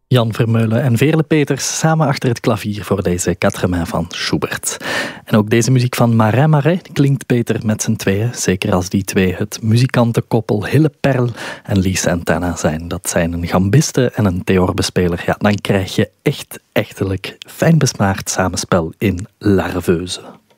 Jan Vermeulen en Veerle Peters samen achter het klavier voor deze Quatre-Mains van Schubert. En ook deze muziek van Marin Marais klinkt beter met z'n tweeën. Zeker als die twee het muzikantenkoppel Hille Perl en Lee Santana zijn. Dat zijn een gambiste en een theorbespeler. Ja, dan krijg je echtelijk fijn besmaakt samenspel in La Rêveuse.